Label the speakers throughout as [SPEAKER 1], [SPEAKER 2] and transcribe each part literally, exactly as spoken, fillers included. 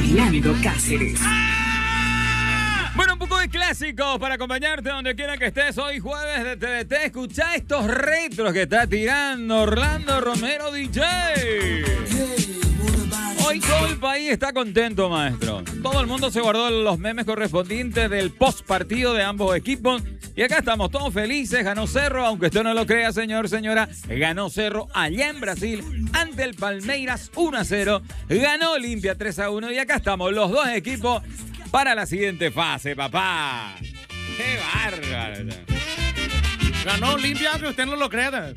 [SPEAKER 1] Orlando Cáceres.
[SPEAKER 2] Bueno, un poco de clásicos para acompañarte donde quiera que estés. Hoy jueves de T V T. Escucha estos retros que está tirando Orlando Romero D J. Hoy todo el país está contento, maestro. Todo el mundo se guardó los memes correspondientes del post partido de ambos equipos. Y acá estamos todos felices. Ganó Cerro, aunque usted no lo crea, señor, señora. Ganó Cerro allá en Brasil ante el Palmeiras uno a cero. Ganó Olimpia tres a uno. Y acá estamos los dos equipos para la siguiente fase, papá. ¡Qué bárbaro!
[SPEAKER 3] Ganó Olimpia, aunque usted no lo crea.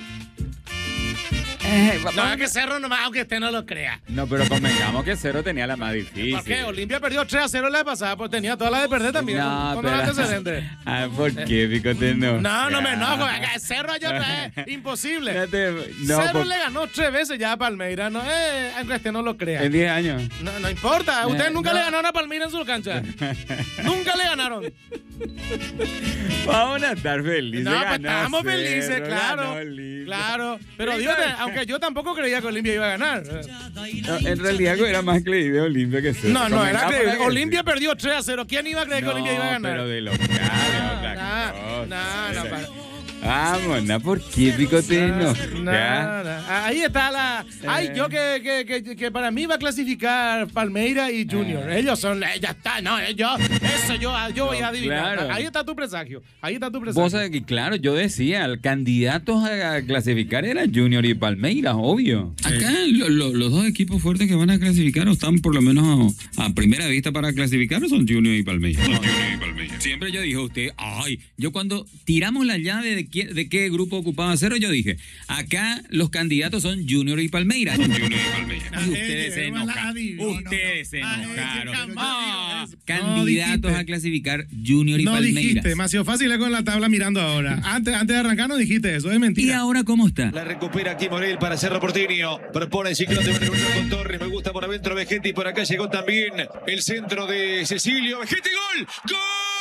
[SPEAKER 2] Eh,
[SPEAKER 3] No, es que Cerro nomás, aunque usted no lo crea.
[SPEAKER 2] No, pero convengamos que Cerro tenía la más difícil.
[SPEAKER 3] ¿Por qué? Olimpia perdió tres a cero la pasada, pues tenía toda la de perder también.
[SPEAKER 2] No,
[SPEAKER 3] con
[SPEAKER 2] pero...
[SPEAKER 3] los antecedentes.
[SPEAKER 2] Ah, ¿por qué, Picote? No,
[SPEAKER 3] No, no me
[SPEAKER 2] Ya.
[SPEAKER 3] enojo. Cerro allá otra vez. Imposible.
[SPEAKER 2] No te- no,
[SPEAKER 3] Cerro
[SPEAKER 2] por-
[SPEAKER 3] le ganó tres veces ya a Palmeiras. No, eh, aunque usted no lo crea.
[SPEAKER 2] En diez años.
[SPEAKER 3] No, no importa. Ustedes
[SPEAKER 2] Eh,
[SPEAKER 3] nunca
[SPEAKER 2] no.
[SPEAKER 3] le ganaron a Palmeiras en su cancha. Nunca le ganaron.
[SPEAKER 2] Vamos a estar felices.
[SPEAKER 3] No, pues
[SPEAKER 2] ganó
[SPEAKER 3] estamos
[SPEAKER 2] Cerro,
[SPEAKER 3] felices,
[SPEAKER 2] ganó
[SPEAKER 3] claro.
[SPEAKER 2] Olimpia.
[SPEAKER 3] Claro. Pero
[SPEAKER 2] Sí,
[SPEAKER 3] Dios,
[SPEAKER 2] claro.
[SPEAKER 3] aunque yo tampoco creía que Olimpia iba a ganar.
[SPEAKER 2] No, en realidad era más creíble Olimpia que Cerro.
[SPEAKER 3] No, no, era
[SPEAKER 2] Convengamos
[SPEAKER 3] creíble.
[SPEAKER 2] que
[SPEAKER 3] Olimpia
[SPEAKER 2] sí.
[SPEAKER 3] perdió tres a cero. ¿Quién iba a creer que
[SPEAKER 2] No,
[SPEAKER 3] Olimpia iba a ganar?
[SPEAKER 2] pero de local, otra
[SPEAKER 3] Nah,
[SPEAKER 2] cosa.
[SPEAKER 3] nah, no, pa-
[SPEAKER 2] Vamos, no, ¿por qué, Picote? No.
[SPEAKER 3] Nah,
[SPEAKER 2] Ya.
[SPEAKER 3] nah. Ahí está la. Ay,
[SPEAKER 2] Eh.
[SPEAKER 3] yo que, que, que, que para mí va a clasificar Palmeiras y Junior.
[SPEAKER 2] Eh.
[SPEAKER 3] Ellos son. Ya está, no, yo. Eso yo, yo voy
[SPEAKER 2] No,
[SPEAKER 3] a adivinar.
[SPEAKER 2] claro.
[SPEAKER 3] Ahí está tu presagio. Ahí está tu presagio.
[SPEAKER 2] Vos sabés que, claro, yo decía, el candidato a clasificar era Junior y Palmeiras, obvio.
[SPEAKER 4] Acá lo- lo- los dos equipos fuertes que van a clasificar o están por lo menos a primera vista para clasificar son Junior y Palmeiras. Son Junior y Palmeiras. Siempre yo dije a usted, ay, yo cuando tiramos la llave de qué, de qué grupo ocupaba Cerro, yo dije, acá los candidatos son Junior y Palmeiras. Son Junior y Palmeiras. Y ustedes se enojaron. Ustedes se enojaron. Ah, candidatos a clasificar Junior y
[SPEAKER 5] No
[SPEAKER 4] Palmeiras.
[SPEAKER 5] dijiste, demasiado fácil es con la tabla mirando ahora. Antes, antes de arrancar no dijiste eso, es
[SPEAKER 4] ¿Y
[SPEAKER 5] mentira.
[SPEAKER 4] ahora cómo está?
[SPEAKER 6] La recupera aquí Morel para Cerro Porteño. Propone el ciclón de Barrio con Torres. Me gusta por adentro Vegetti. Por acá llegó también el centro de Cecilio. Vegetti, gol. ¡Gol!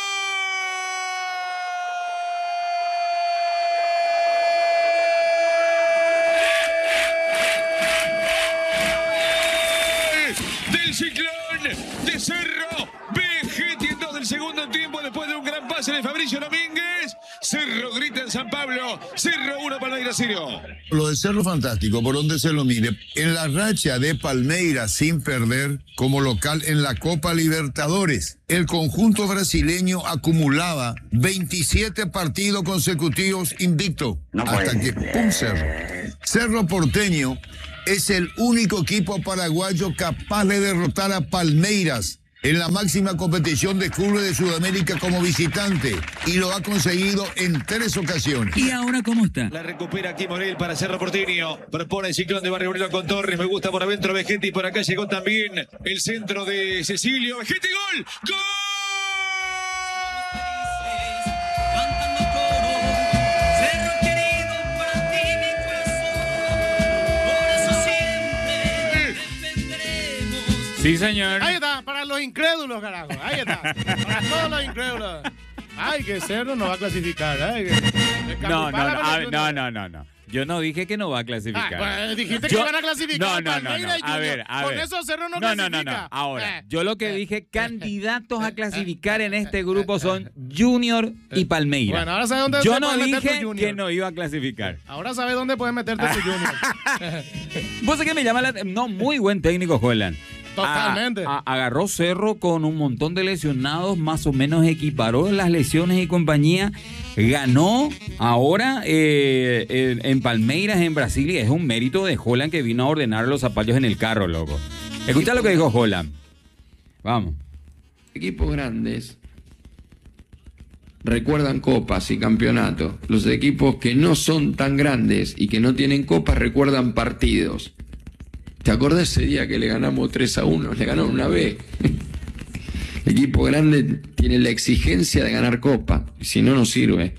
[SPEAKER 6] Del ciclón de Cerro. Vegetti en dos del segundo tiempo después de un gran pase de Fabricio Domínguez. Cerro grita en San Pablo. Cerro uno, Palmeiras cero.
[SPEAKER 7] Lo de Cerro fantástico, por donde se lo mire. En la racha de Palmeiras sin perder como local en la Copa Libertadores, el conjunto brasileño acumulaba veintisiete partidos consecutivos invicto. hasta que ¡pum! Cerro. Cerro Porteño es el único equipo paraguayo capaz de derrotar a Palmeiras en la máxima competición de clubes de Sudamérica como visitante, y lo ha conseguido en tres ocasiones.
[SPEAKER 4] ¿Y ahora cómo está?
[SPEAKER 6] La recupera aquí Morel para Cerro Porteño. Propone el ciclón de Barrio Obrero con Torres. Me gusta por adentro Vegetti. Por acá llegó también el centro de Cecilio. Vegetti, gol. ¡Gol!
[SPEAKER 2] Sí, señor.
[SPEAKER 3] Ahí está, para los incrédulos, carajo. Ahí está. Para todos los incrédulos. Ay, que Cerro no va a clasificar. Ay, que, que
[SPEAKER 2] No, no, no,
[SPEAKER 3] Carupala con
[SPEAKER 2] a
[SPEAKER 3] el
[SPEAKER 2] ver, no,
[SPEAKER 3] Junior.
[SPEAKER 2] no, no, no. Yo no dije que no va a
[SPEAKER 3] Ah,
[SPEAKER 2] clasificar.
[SPEAKER 3] pues, dijiste
[SPEAKER 2] Yo-
[SPEAKER 3] que van a clasificar
[SPEAKER 2] No, no, no, no.
[SPEAKER 3] Palmeiras y
[SPEAKER 2] A
[SPEAKER 3] Junior.
[SPEAKER 2] ver, a
[SPEAKER 3] Con
[SPEAKER 2] ver.
[SPEAKER 3] eso Cerro no,
[SPEAKER 2] No, no,
[SPEAKER 3] clasifica.
[SPEAKER 2] no, no. Ahora,
[SPEAKER 3] Eh,
[SPEAKER 2] yo lo que
[SPEAKER 3] eh,
[SPEAKER 2] dije, candidatos a clasificar en este grupo son Junior y Palmeiras.
[SPEAKER 3] Bueno, ahora sabes dónde
[SPEAKER 2] Yo
[SPEAKER 3] te
[SPEAKER 2] no
[SPEAKER 3] puedes meter tu
[SPEAKER 2] dije
[SPEAKER 3] Junior.
[SPEAKER 2] que no iba a clasificar.
[SPEAKER 3] Ahora sabes dónde puedes meterte tu Junior.
[SPEAKER 2] Vos sé que me llama la... No, muy buen técnico, Holland.
[SPEAKER 3] Totalmente.
[SPEAKER 2] A- a- agarró Cerro con un montón de lesionados, más o menos equiparó las lesiones y compañía. Ganó ahora eh, en, en Palmeiras, en Brasil, y es un mérito de Holland que vino a ordenar los zapallos en el carro, loco. Escucha lo que dijo Holland. Vamos.
[SPEAKER 8] Equipos grandes recuerdan copas y campeonatos. Los equipos que no son tan grandes y que no tienen copas recuerdan partidos. ¿Te acordás ese día que le ganamos tres a uno? Le ganaron una vez. El equipo grande tiene la exigencia de ganar copa. Y si no, no sirve.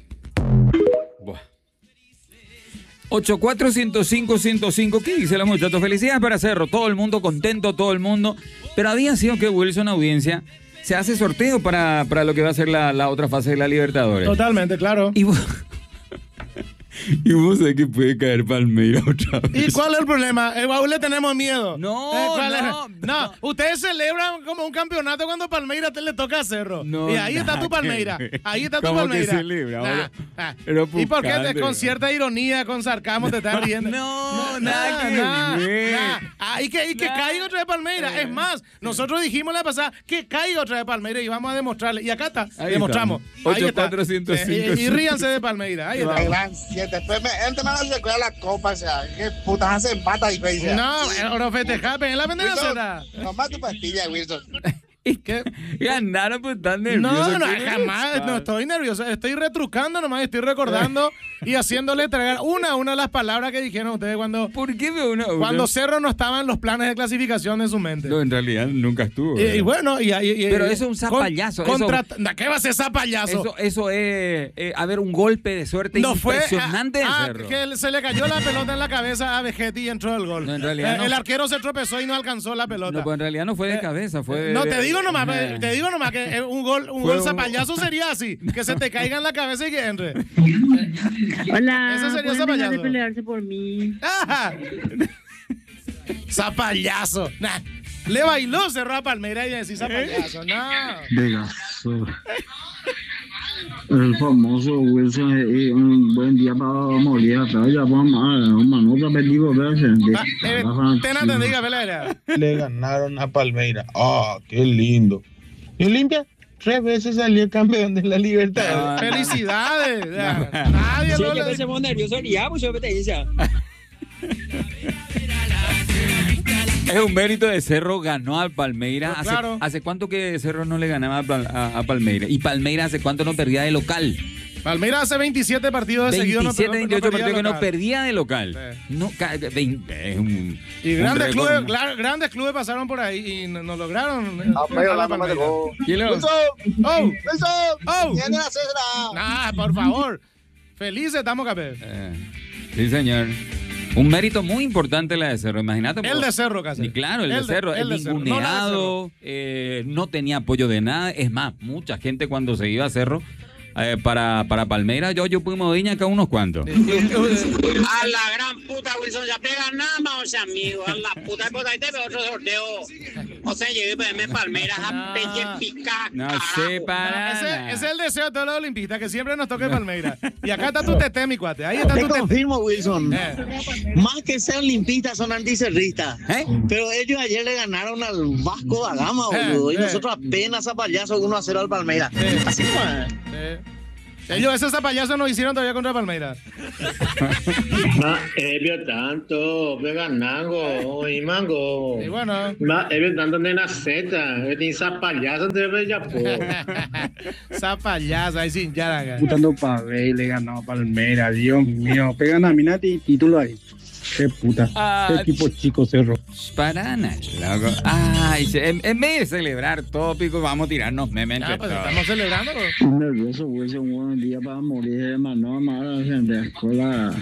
[SPEAKER 2] ocho cuatro cero cinco ciento cinco. ¿Qué dice la muchacha? Felicidades para Cerro. Todo el mundo contento, todo el mundo. Pero había sido que Wilson, audiencia, se hace sorteo para, para lo que va a ser la, la otra fase de la Libertadores.
[SPEAKER 3] Totalmente, claro.
[SPEAKER 2] Y vos,
[SPEAKER 4] Y vos sabés que puede caer Palmeiras otra vez.
[SPEAKER 3] ¿Y cuál es el problema? El Baúl le tenemos miedo.
[SPEAKER 2] No,
[SPEAKER 3] Eh, ¿cuál es?
[SPEAKER 2] no,
[SPEAKER 3] no.
[SPEAKER 2] no.
[SPEAKER 3] Ustedes celebran como un campeonato cuando Palmeiras te le toca a Cerro.
[SPEAKER 2] No,
[SPEAKER 3] y ahí está
[SPEAKER 2] nada
[SPEAKER 3] tu Palmeiras.
[SPEAKER 2] que ver.
[SPEAKER 3] Ahí está tu
[SPEAKER 2] ¿Cómo que
[SPEAKER 3] Palmeiras.
[SPEAKER 2] celebra?
[SPEAKER 3] Nah,
[SPEAKER 2] Ahora-
[SPEAKER 3] nah.
[SPEAKER 2] Pero
[SPEAKER 3] ¿Y por qué te-
[SPEAKER 2] buscando,
[SPEAKER 3] con
[SPEAKER 2] ¿no?
[SPEAKER 3] cierta ironía, con sarcasmo te estás riendo?
[SPEAKER 2] No, nada que
[SPEAKER 3] nah,
[SPEAKER 2] ver.
[SPEAKER 3] nah. Ah, y que, y que
[SPEAKER 2] Nah.
[SPEAKER 3] caiga otra vez Palmeiras. Es más, nosotros dijimos la pasada que caiga otra vez Palmeiras y vamos a demostrarle. Y acá está,
[SPEAKER 2] Ahí
[SPEAKER 3] demostramos.
[SPEAKER 2] estamos.
[SPEAKER 3] Ahí está.
[SPEAKER 2] ocho cuatro cero cinco.
[SPEAKER 3] Eh, y, y ríanse de Palmeiras. Ahí está.
[SPEAKER 1] Gran siete. Después me entra a la la copa, o sea, qué putas hacen pata y fe.
[SPEAKER 3] No, eh, ahora festejar, en la pendeja será.
[SPEAKER 1] Toma tu pastilla, Wilson.
[SPEAKER 3] ¿Qué?
[SPEAKER 2] Ganaron, pues están nerviosos.
[SPEAKER 3] No, no,
[SPEAKER 2] ¿Qué les
[SPEAKER 3] jamás,
[SPEAKER 2] pasa?
[SPEAKER 3] no estoy nervioso, estoy retrucando nomás, estoy recordando y haciéndole tragar una a una de las palabras que dijeron ustedes cuando,
[SPEAKER 2] ¿Por qué me una, una?
[SPEAKER 3] cuando Cerro no estaba en los planes de clasificación en su mente.
[SPEAKER 2] No, en realidad nunca estuvo.
[SPEAKER 3] Y, y
[SPEAKER 2] ¿verdad?
[SPEAKER 3] bueno, y, y- y-
[SPEAKER 2] Pero eso es un
[SPEAKER 3] con-
[SPEAKER 2] zapallazo, eso-
[SPEAKER 3] contra- ¿Qué va a ser zapallazo?
[SPEAKER 2] Eso, eso es, eh, a ver, un golpe de suerte
[SPEAKER 3] No fue
[SPEAKER 2] impresionante
[SPEAKER 3] ah,
[SPEAKER 2] de
[SPEAKER 3] ah,
[SPEAKER 2] Cerro.
[SPEAKER 3] que le- se le cayó la pelota en la cabeza a Vegetti y entró el gol.
[SPEAKER 2] No, en realidad
[SPEAKER 3] Eh,
[SPEAKER 2] no.
[SPEAKER 3] El arquero se tropezó y no alcanzó la pelota.
[SPEAKER 2] No, pues en realidad no fue de
[SPEAKER 3] Eh,
[SPEAKER 2] cabeza, fue de-
[SPEAKER 3] No, te digo nomás,
[SPEAKER 2] Eh.
[SPEAKER 3] te digo nomás que eh, un gol, un
[SPEAKER 2] Fue
[SPEAKER 3] gol
[SPEAKER 2] un-
[SPEAKER 3] zapallazo sería así, que se te caiga en la cabeza y que entre.
[SPEAKER 9] Hola,
[SPEAKER 3] Eso sería
[SPEAKER 9] ¿pueden dejar
[SPEAKER 3] zapallazo.
[SPEAKER 9] de pelearse por mí?
[SPEAKER 3] ¡Ah! Zapallazo. Nah. Le bailó Cerro a Palmeiras y decís zapallazo. No.
[SPEAKER 10] Vegaso. El famoso Wilson, eh, un buen día para morir. Pero ya vamos a una nota perdido.
[SPEAKER 3] Ah, eh, ten atendido, pelea.
[SPEAKER 1] Le ganaron a Palmeiras. Ah, qué lindo. ¿Y Olimpia? Tres veces salió campeón de la Libertad.
[SPEAKER 3] Felicidades. Nadie lo le...
[SPEAKER 11] nervioso ya, pues yo me te dice.
[SPEAKER 2] Es un mérito de Cerro, ganó al Palmeiras.
[SPEAKER 3] Pues
[SPEAKER 2] ¿Hace,
[SPEAKER 3] claro.
[SPEAKER 2] ¿Hace cuánto que Cerro no le ganaba a, Pal- a- a Palmeiras? Y Palmeiras hace cuánto no perdía de local.
[SPEAKER 3] Palmeiras hace veintisiete partidos de seguido.
[SPEAKER 2] veintisiete,
[SPEAKER 3] no, no, no
[SPEAKER 2] veintiocho
[SPEAKER 3] perdía
[SPEAKER 2] partidos que no
[SPEAKER 3] local.
[SPEAKER 2] perdía de local.
[SPEAKER 3] Sí.
[SPEAKER 2] No, ca- veinte, es un,
[SPEAKER 3] Y
[SPEAKER 2] un
[SPEAKER 3] grandes
[SPEAKER 2] récord,
[SPEAKER 3] clubes,
[SPEAKER 2] ¿no?
[SPEAKER 3] cla- grandes clubes pasaron por ahí y no, no lograron. eh,
[SPEAKER 1] Ah, pero
[SPEAKER 3] a la
[SPEAKER 1] la
[SPEAKER 3] Palmeiras.
[SPEAKER 1] Palmeiras.
[SPEAKER 3] ¿Quién le-
[SPEAKER 1] Wilson,
[SPEAKER 3] ¡Oh!
[SPEAKER 1] Wilson,
[SPEAKER 3] ¡Oh!
[SPEAKER 1] viene a César.
[SPEAKER 3] Ah, por favor. Felices estamos, Capé.
[SPEAKER 2] Eh, sí, señor. Un mérito muy importante la de Cerro. Imagínate.
[SPEAKER 3] El de Cerro, casi.
[SPEAKER 2] Ni claro, el, de Cerro.
[SPEAKER 3] el
[SPEAKER 2] es
[SPEAKER 3] de Cerro, no la de
[SPEAKER 2] ninguneado,
[SPEAKER 3] Cerro.
[SPEAKER 2] eh, no tenía apoyo de nada. Es más, mucha gente cuando se iba a Cerro eh, para, para Palmeiras, yo, yo pudimos diña acá unos cuantos.
[SPEAKER 11] A la gran puta, Wilson, ya pega nada más, o sea, amigo. A la puta, puta, ahí te veo otro sorteo. O sea, llegué para verme Palmeiras a pelle pica.
[SPEAKER 2] No
[SPEAKER 11] carajo.
[SPEAKER 2] sé para
[SPEAKER 3] Ese,
[SPEAKER 2] nada.
[SPEAKER 3] ese es el deseo de todos los olimpistas, que siempre nos toque Palmeiras. Y acá está tu tete, mi cuate. Ahí está
[SPEAKER 1] Te
[SPEAKER 3] tu tete.
[SPEAKER 1] confirmo, Wilson.
[SPEAKER 3] Eh.
[SPEAKER 1] Más que sean limpistas, son anticerristas.
[SPEAKER 2] ¿Eh?
[SPEAKER 1] Pero ellos ayer le ganaron al Vasco da Gama,
[SPEAKER 3] Eh,
[SPEAKER 1] boludo. Y
[SPEAKER 3] eh.
[SPEAKER 1] nosotros apenas a payaso uno a cero al Palmeiras.
[SPEAKER 3] Eh.
[SPEAKER 1] Así fue.
[SPEAKER 3] Eh. Ellos, esos zapallazos nos hicieron todavía contra Palmeiras.
[SPEAKER 12] Ma ebio tanto, veganango, y mango.
[SPEAKER 3] Y bueno.
[SPEAKER 12] Ma ebio tanto nena zeta, que tiene esa payasa de Bellapo.
[SPEAKER 3] Zapallazo, ahí sin yaraga.
[SPEAKER 10] Putando para ver y le ganó a Palmeiras. Dios mío. Pegan a Minati y título ahí. Qué puta.
[SPEAKER 2] Ah,
[SPEAKER 10] Qué tipo chico Cerro.
[SPEAKER 2] Para nada, loco. Ay, se- en, en vez de celebrar tópicos, vamos a tirarnos memes entre
[SPEAKER 3] Ya, pues
[SPEAKER 2] todos.
[SPEAKER 3] estamos celebrando.
[SPEAKER 10] Un nervioso, Wilson. Un buen día para morir. Hermano, amada gente. Escuela.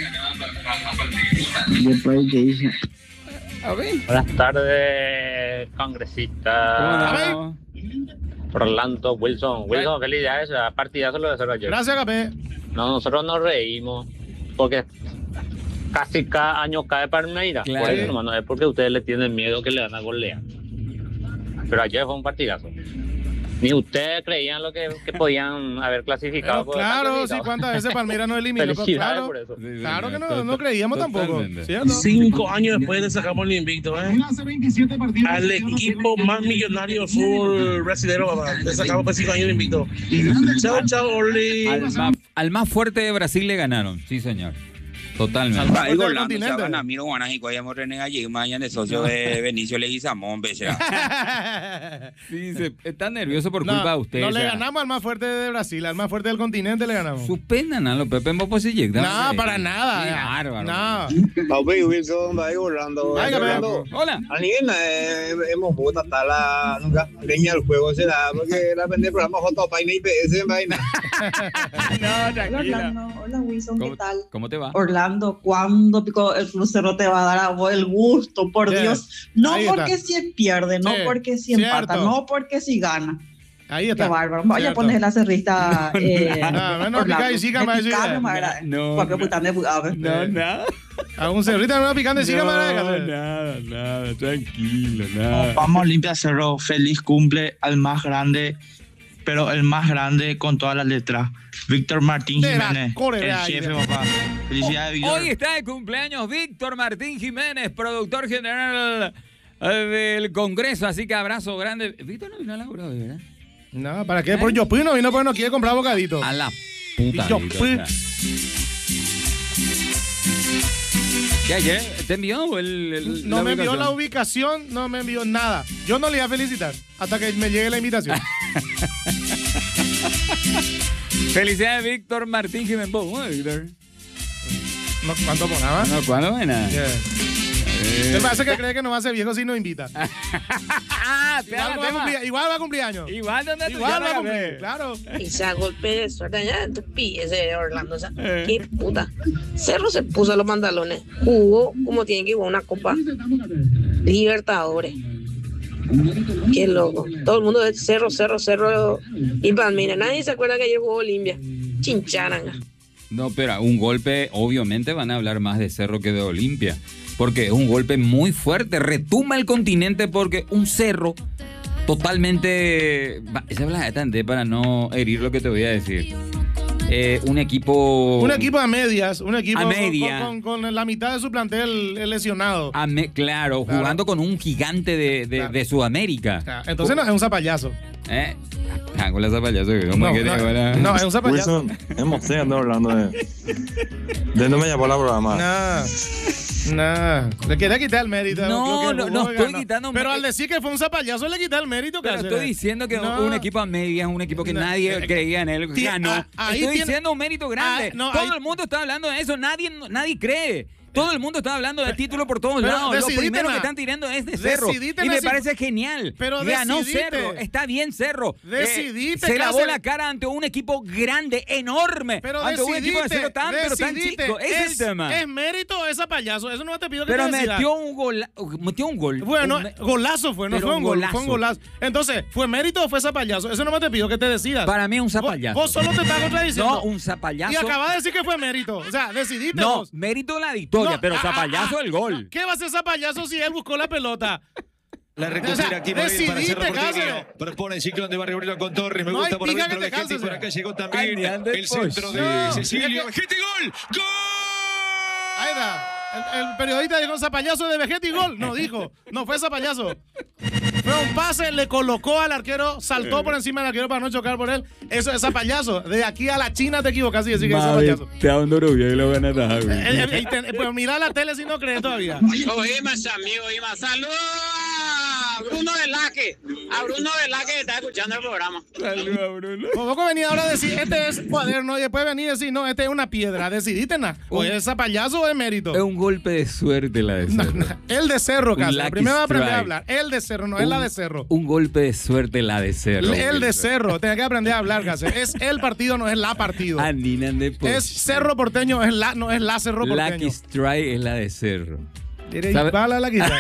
[SPEAKER 10] Después que dice.
[SPEAKER 2] A ver.
[SPEAKER 11] Buenas tardes, congresista.
[SPEAKER 2] ¿Cómo no?
[SPEAKER 11] Orlando, Wilson. Wilson, qué idea es esa partidazo lo de Cerro ayer.
[SPEAKER 3] Gracias, Capé.
[SPEAKER 11] No, nosotros nos reímos porque casi cada año cae Palmeiras.
[SPEAKER 2] Claro.
[SPEAKER 11] Por eso, hermano, es porque ustedes le tienen miedo que le van a golear. Pero ayer fue un partidazo. Ni ustedes creían lo que, que podían haber clasificado.
[SPEAKER 3] Pero
[SPEAKER 11] porque están
[SPEAKER 3] claro, sí,
[SPEAKER 11] clasificados.
[SPEAKER 3] cuántas veces Palmeiras no eliminó. Pero
[SPEAKER 11] Felicidades
[SPEAKER 3] claro,
[SPEAKER 11] por eso.
[SPEAKER 2] Sí,
[SPEAKER 3] claro que
[SPEAKER 2] señor,
[SPEAKER 3] no, no creíamos tampoco.
[SPEAKER 2] totalmente.
[SPEAKER 3] ¿Cierto?
[SPEAKER 5] Cinco años después le sacamos el invicto, ¿eh? Al equipo más millonario del fútbol brasileño, papá. Le sacamos por cinco años el invicto. Chao, chao, Orly.
[SPEAKER 2] Al más, al más fuerte de Brasil le ganaron, sí, señor. Totalmente.
[SPEAKER 3] Salvador
[SPEAKER 13] Ahí
[SPEAKER 3] del
[SPEAKER 13] Orlando,
[SPEAKER 3] continente.
[SPEAKER 13] Chaban, Amiro, Guanajico, ahí hemos renegado allí, mañana de socio de Benicio Leguizamón, becerra.
[SPEAKER 2] Sí, se, está nervioso por
[SPEAKER 3] No,
[SPEAKER 2] culpa de ustedes.
[SPEAKER 3] no le
[SPEAKER 2] o sea,
[SPEAKER 3] ganamos al más fuerte de Brasil, al más fuerte del continente le ganamos.
[SPEAKER 2] Suspendan a los Pepe Mopo si llegan.
[SPEAKER 3] No, para nada.
[SPEAKER 2] Qué
[SPEAKER 3] ya.
[SPEAKER 2] bárbaro.
[SPEAKER 3] No.
[SPEAKER 1] Papi, Wilson, va Orlando.
[SPEAKER 3] Ay, Capé.
[SPEAKER 2] Hola.
[SPEAKER 1] Alguien eh, hemos votado hasta la nunca leña al juego será porque la vende programa J Paine y P S en vaina.
[SPEAKER 2] No,
[SPEAKER 9] Hola,
[SPEAKER 2] tranquila.
[SPEAKER 9] Orlando. Hola, Wilson, ¿qué
[SPEAKER 2] ¿Cómo,
[SPEAKER 9] tal?
[SPEAKER 2] ¿Cómo te va?
[SPEAKER 9] Orlando, ¿cuándo pico el crucero te va a dar a vos el gusto? Por
[SPEAKER 3] Yeah.
[SPEAKER 9] Dios. No
[SPEAKER 3] Ahí
[SPEAKER 9] porque
[SPEAKER 3] está.
[SPEAKER 9] si pierde, no
[SPEAKER 3] Sí,
[SPEAKER 9] porque si
[SPEAKER 3] cierto.
[SPEAKER 9] empata, no porque si gana.
[SPEAKER 3] Ahí está.
[SPEAKER 9] Qué bárbaro. Vaya a poner la cerrista.
[SPEAKER 2] No,
[SPEAKER 9] eh,
[SPEAKER 3] nada, bueno,
[SPEAKER 9] Orlando.
[SPEAKER 3] pica y siga,
[SPEAKER 9] Me
[SPEAKER 3] más así,
[SPEAKER 9] picaron,
[SPEAKER 3] no,
[SPEAKER 9] más era-
[SPEAKER 2] no,
[SPEAKER 9] Porque puta me putaba.
[SPEAKER 2] No, nada.
[SPEAKER 3] A un cerrito no picante, siga,
[SPEAKER 2] No,
[SPEAKER 3] para
[SPEAKER 2] nada, nada, tranquilo, nada.
[SPEAKER 14] Vamos Olimpia Cerro, feliz cumple al más grande, pero el más grande con todas las letras. Víctor Martín
[SPEAKER 3] De la
[SPEAKER 14] Jiménez,
[SPEAKER 3] Corea,
[SPEAKER 14] el jefe,
[SPEAKER 3] de-
[SPEAKER 14] papá. Felicidades, Víctor.
[SPEAKER 2] Hoy está de cumpleaños Víctor Martín Jiménez, productor general eh, del Congreso, así que abrazo grande. Víctor no vino a la hora hoy, ¿verdad?
[SPEAKER 3] No, ¿para qué? Por yo pues no vino porque no quiere comprar bocadito.
[SPEAKER 2] A la puta.
[SPEAKER 3] Y yo,
[SPEAKER 2] Víctor,
[SPEAKER 3] pues.
[SPEAKER 2] o sea. ¿Qué ayer? ¿Te envió el, el-
[SPEAKER 3] No
[SPEAKER 2] la
[SPEAKER 3] me envió
[SPEAKER 2] ubicación?
[SPEAKER 3] la ubicación, no me envió nada. Yo no le iba a felicitar hasta que me llegue la invitación.
[SPEAKER 2] Felicidades, Víctor Martín Jiménez. ¿Vos, ¿cómo es, Víctor?
[SPEAKER 3] No, ¿Cuánto ponaba?
[SPEAKER 2] No, ¿cuándo ven?
[SPEAKER 3] Yeah. Me parece que cree que no va a ser viejo si no invita.
[SPEAKER 2] Ah, te
[SPEAKER 3] Igual va, a cumplir, igual va a cumplir años.
[SPEAKER 2] Igual, ¿dónde
[SPEAKER 3] Igual va a cumplir, claro.
[SPEAKER 15] Y se golpe de suerte allá en tu pi, ese Orlando. O sea,
[SPEAKER 2] Eh.
[SPEAKER 15] qué puta. Cerro se puso los pantalones. Jugó como tiene que jugar una copa Libertadores. Qué loco. Todo el mundo es Cerro, Cerro, Cerro y Palmeiras. Nadie se acuerda que ayer jugó Olimpia. Chincharanga.
[SPEAKER 2] No, pero un golpe, obviamente van a hablar más de Cerro que de Olimpia. Porque es un golpe muy fuerte, retumba el continente porque un Cerro totalmente... va, esa es la de para no herir lo que te voy a decir. Eh, un equipo...
[SPEAKER 3] Un equipo a medias, un equipo
[SPEAKER 2] A
[SPEAKER 3] con-
[SPEAKER 2] media.
[SPEAKER 3] Con, con- con la mitad de su plantel eh, lesionado.
[SPEAKER 2] a me- claro,
[SPEAKER 3] Claro.
[SPEAKER 2] jugando con un gigante de, de,
[SPEAKER 3] Claro.
[SPEAKER 2] de Sudamérica.
[SPEAKER 3] Ah, Entonces no es un zapallazo.
[SPEAKER 2] ¿Eh? Ah, con la zapallazo. ¿Cómo
[SPEAKER 3] No,
[SPEAKER 2] es que
[SPEAKER 3] no,
[SPEAKER 2] te van a-
[SPEAKER 3] no, es un zapallazo.
[SPEAKER 16] Wilson, hemos estado hablando de. ¿De dónde me llamó la programa?
[SPEAKER 3] Nah, nah. Le quería quitar el mérito.
[SPEAKER 2] No,
[SPEAKER 3] Lo que
[SPEAKER 2] no,
[SPEAKER 3] jugó
[SPEAKER 2] no
[SPEAKER 3] y
[SPEAKER 2] estoy
[SPEAKER 3] ganó.
[SPEAKER 2] quitando
[SPEAKER 3] Pero
[SPEAKER 2] mé-
[SPEAKER 3] al decir que fue un zapallazo, le quita el mérito.
[SPEAKER 2] Pero
[SPEAKER 3] Cáceres.
[SPEAKER 2] estoy diciendo que
[SPEAKER 3] No.
[SPEAKER 2] un equipo a medias, un equipo que
[SPEAKER 3] No,
[SPEAKER 2] nadie
[SPEAKER 3] eh,
[SPEAKER 2] creía en él,
[SPEAKER 3] ti-
[SPEAKER 2] ganó.
[SPEAKER 3] ah, ahí
[SPEAKER 2] Estoy
[SPEAKER 3] tiene-
[SPEAKER 2] diciendo un mérito grande.
[SPEAKER 3] Ah, no,
[SPEAKER 2] Todo
[SPEAKER 3] ahí-
[SPEAKER 2] el mundo está hablando de eso, nadie, nadie cree. Todo el mundo está hablando de título por todos
[SPEAKER 3] pero
[SPEAKER 2] lados. Lo
[SPEAKER 3] decidite
[SPEAKER 2] primero que
[SPEAKER 3] na.
[SPEAKER 2] están tirando es de Cerro.
[SPEAKER 3] Decidite
[SPEAKER 2] Y
[SPEAKER 3] na
[SPEAKER 2] me
[SPEAKER 3] si-
[SPEAKER 2] parece genial.
[SPEAKER 3] Pero
[SPEAKER 2] ganó
[SPEAKER 3] decidite.
[SPEAKER 2] Cerro. Está bien Cerro. Eh,
[SPEAKER 3] Decidite,
[SPEAKER 2] se lavó
[SPEAKER 3] Cáceres.
[SPEAKER 2] la cara ante un equipo grande, enorme.
[SPEAKER 3] Pero
[SPEAKER 2] ante un equipo de
[SPEAKER 3] decidite,
[SPEAKER 2] Cerro tan, pero tan
[SPEAKER 3] decidite.
[SPEAKER 2] chico. Ese es el tema.
[SPEAKER 3] ¿Es mérito o es zapallazo? Eso no te pido que
[SPEAKER 2] Pero
[SPEAKER 3] te decidas.
[SPEAKER 2] metió un gol. Metió un gol.
[SPEAKER 3] Bueno,
[SPEAKER 2] Un me-
[SPEAKER 3] golazo fue, no
[SPEAKER 2] pero
[SPEAKER 3] fue
[SPEAKER 2] un
[SPEAKER 3] un gol,
[SPEAKER 2] golazo.
[SPEAKER 3] fue un golazo. Entonces, ¿fue mérito o fue zapallazo? Eso no me te pido que te decidas.
[SPEAKER 2] Para mí es un
[SPEAKER 3] Vos,
[SPEAKER 2] zapallazo.
[SPEAKER 3] vos solo te estás contradiciendo.
[SPEAKER 2] No, un zapallazo.
[SPEAKER 3] Y acabas de decir que fue mérito. O sea, decidiste
[SPEAKER 2] No,
[SPEAKER 3] vos.
[SPEAKER 2] mérito la victoria,
[SPEAKER 3] No,
[SPEAKER 2] pero
[SPEAKER 3] ah,
[SPEAKER 2] zapallazo
[SPEAKER 3] ah,
[SPEAKER 2] el gol.
[SPEAKER 3] ¿Qué va a ser zapallazo si él buscó la pelota?
[SPEAKER 6] La
[SPEAKER 3] O
[SPEAKER 6] recupera
[SPEAKER 3] sea,
[SPEAKER 6] aquí para
[SPEAKER 3] decidiste,
[SPEAKER 6] Cerro Porteño.
[SPEAKER 3] Cáceres.
[SPEAKER 6] Propone el ciclón de Barrio Obrero con Torres. Me
[SPEAKER 3] No
[SPEAKER 6] gusta
[SPEAKER 3] hay
[SPEAKER 6] por
[SPEAKER 3] pica
[SPEAKER 6] adentro
[SPEAKER 3] que
[SPEAKER 6] de
[SPEAKER 3] te
[SPEAKER 6] gente.
[SPEAKER 3] calce,
[SPEAKER 6] Por acá llegó también
[SPEAKER 2] Ay, ni ande,
[SPEAKER 6] el
[SPEAKER 2] pues.
[SPEAKER 6] centro de
[SPEAKER 3] No,
[SPEAKER 6] Cecilio.
[SPEAKER 3] es que-
[SPEAKER 6] Vegetti, gol. ¡Gol!
[SPEAKER 3] Ahí está. El, el periodista dijo zapallazo de Vegetti gol. No dijo. No fue zapallazo. Fue un pase, le colocó al arquero, saltó por encima del arquero para no chocar por él. Eso es zapallazo. De aquí a la China te equivocas y decir que es zapallazo.
[SPEAKER 2] Te da un duro y lo van a atajar, güey.
[SPEAKER 3] Eh, eh, eh, te- Pues mira la tele si no crees todavía.
[SPEAKER 11] Oye, más amigo, y más saludos a Bruno Velázquez. A Bruno Velázquez que está escuchando el programa.
[SPEAKER 2] Saludos a Bruno.
[SPEAKER 3] Tampoco venía ahora a decir, este es cuaderno, y después venía a decir, no, este es una piedra. Decidiste nada. O es zapallazo o es mérito.
[SPEAKER 2] Es un golpe de suerte la de Cerro.
[SPEAKER 3] El de Cerro,
[SPEAKER 2] Un
[SPEAKER 3] Cáceres.
[SPEAKER 2] lucky
[SPEAKER 3] Primero va a aprender a
[SPEAKER 2] strike.
[SPEAKER 3] hablar. El de Cerro, no es la de Cerro.
[SPEAKER 2] Un golpe de suerte la de Cerro.
[SPEAKER 3] El de Cerro. Tienes que aprender a hablar, Cáceres. Es el partido, no es la partido.
[SPEAKER 2] Andinan de pues.
[SPEAKER 3] Es Cerro Porteño, es la, no es la Cerro
[SPEAKER 2] Lucky
[SPEAKER 3] Porteño.
[SPEAKER 2] Strike es la de Cerro.
[SPEAKER 3] ¿Sabe? Bala la quita.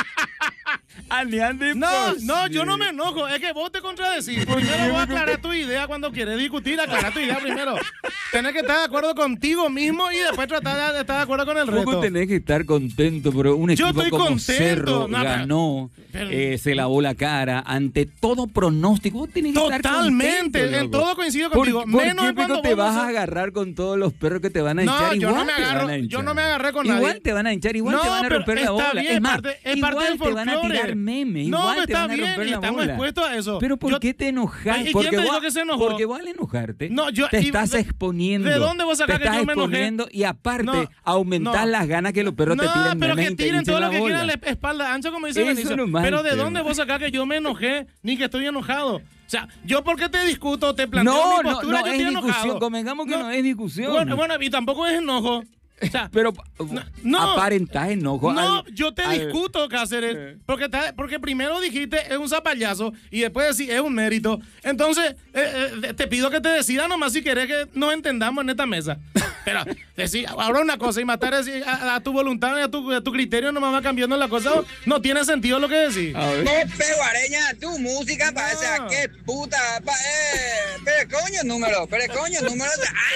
[SPEAKER 2] Andinan de
[SPEAKER 3] No,
[SPEAKER 2] pues.
[SPEAKER 3] no, yo no me enojo. Es que vos te contradecís. Primero vos aclarar tu idea cuando quieres discutir. Aclarar tu idea primero. Tenés que estar de acuerdo contigo mismo y después tratar de estar de acuerdo con el
[SPEAKER 2] Poco
[SPEAKER 3] resto.
[SPEAKER 2] tenés que estar contento, pero un
[SPEAKER 3] Yo
[SPEAKER 2] equipo
[SPEAKER 3] estoy
[SPEAKER 2] como
[SPEAKER 3] contento.
[SPEAKER 2] Cerro
[SPEAKER 3] No, pero-
[SPEAKER 2] ganó,
[SPEAKER 3] pero-
[SPEAKER 2] eh, se lavó la cara ante todo pronóstico. Vos tenés que estar
[SPEAKER 3] Totalmente,
[SPEAKER 2] contento,
[SPEAKER 3] en
[SPEAKER 2] loco.
[SPEAKER 3] todo coincido
[SPEAKER 2] ¿Por-
[SPEAKER 3] contigo.
[SPEAKER 2] ¿Por,
[SPEAKER 3] menos
[SPEAKER 2] qué
[SPEAKER 3] cuando
[SPEAKER 2] te
[SPEAKER 3] vos no
[SPEAKER 2] vas a
[SPEAKER 3] sos-
[SPEAKER 2] agarrar con todos los perros que te van a
[SPEAKER 3] No,
[SPEAKER 2] hinchar?
[SPEAKER 3] yo
[SPEAKER 2] Igual
[SPEAKER 3] no me
[SPEAKER 2] te van
[SPEAKER 3] agarro,
[SPEAKER 2] a hinchar.
[SPEAKER 3] yo no me agarré con nadie.
[SPEAKER 2] Igual te van a hinchar, igual
[SPEAKER 3] No,
[SPEAKER 2] te van a
[SPEAKER 3] pero
[SPEAKER 2] romper la
[SPEAKER 3] está
[SPEAKER 2] bola.
[SPEAKER 3] bien,
[SPEAKER 2] es más,
[SPEAKER 3] parte- es
[SPEAKER 2] igual
[SPEAKER 3] parte del
[SPEAKER 2] te van a
[SPEAKER 3] folclore.
[SPEAKER 2] tirar memes,
[SPEAKER 3] No,
[SPEAKER 2] igual
[SPEAKER 3] pero
[SPEAKER 2] te
[SPEAKER 3] está
[SPEAKER 2] van a
[SPEAKER 3] bien,
[SPEAKER 2] romper
[SPEAKER 3] y
[SPEAKER 2] la
[SPEAKER 3] estamos
[SPEAKER 2] bola.
[SPEAKER 3] expuestos a eso.
[SPEAKER 2] Pero ¿por
[SPEAKER 3] Yo-
[SPEAKER 2] qué te enojas?
[SPEAKER 3] ¿Y quién
[SPEAKER 2] Porque
[SPEAKER 3] te dijo
[SPEAKER 2] vos-
[SPEAKER 3] que se enojó?
[SPEAKER 2] Porque vos al enojarte
[SPEAKER 3] No, yo-
[SPEAKER 2] te
[SPEAKER 3] y-
[SPEAKER 2] estás
[SPEAKER 3] de-
[SPEAKER 2] exponiendo.
[SPEAKER 3] ¿de dónde vos sacás
[SPEAKER 2] te
[SPEAKER 3] que
[SPEAKER 2] estás
[SPEAKER 3] yo me enojé?
[SPEAKER 2] exponiendo y aparte
[SPEAKER 3] No,
[SPEAKER 2] aumentás
[SPEAKER 3] no.
[SPEAKER 2] las ganas que los perros te
[SPEAKER 3] No,
[SPEAKER 2] tiren
[SPEAKER 3] pero
[SPEAKER 2] memes
[SPEAKER 3] que
[SPEAKER 2] y te
[SPEAKER 3] tiren
[SPEAKER 2] hinchen
[SPEAKER 3] todo
[SPEAKER 2] la
[SPEAKER 3] lo que
[SPEAKER 2] bola.
[SPEAKER 3] quieran, la espalda ancha, como dice
[SPEAKER 2] Eso
[SPEAKER 3] Benicio.
[SPEAKER 2] nomás
[SPEAKER 3] Pero
[SPEAKER 2] el
[SPEAKER 3] ¿de
[SPEAKER 2] tema.
[SPEAKER 3] dónde vos sacás que yo me enojé ni que estoy enojado? O sea, yo porque te discuto, te planteo
[SPEAKER 2] No,
[SPEAKER 3] mi
[SPEAKER 2] no,
[SPEAKER 3] postura,
[SPEAKER 2] no
[SPEAKER 3] yo
[SPEAKER 2] es
[SPEAKER 3] estoy
[SPEAKER 2] discusión.
[SPEAKER 3] enojado.
[SPEAKER 2] Convengamos que no, es discusión.
[SPEAKER 3] Bueno, bueno, y tampoco es enojo. O sea,
[SPEAKER 2] pero
[SPEAKER 3] no,
[SPEAKER 2] aparentás enojo.
[SPEAKER 3] No,
[SPEAKER 2] al-
[SPEAKER 3] yo te
[SPEAKER 2] al-
[SPEAKER 3] discuto, Cáceres, porque, ta- porque primero dijiste es un zapallazo y después decís es un mérito. Entonces, eh, eh, te pido que te decidas nomás si querés que nos entendamos en esta mesa. Pero decir, ahora una cosa y matar así a, a tu voluntad y a tu, a tu criterio nomás va cambiando la cosa. No tiene sentido lo que decís.
[SPEAKER 13] ¡Qué peguareña tu música parece! No. ¡Qué puta! Pa, eh, pero coño número, pero coño número.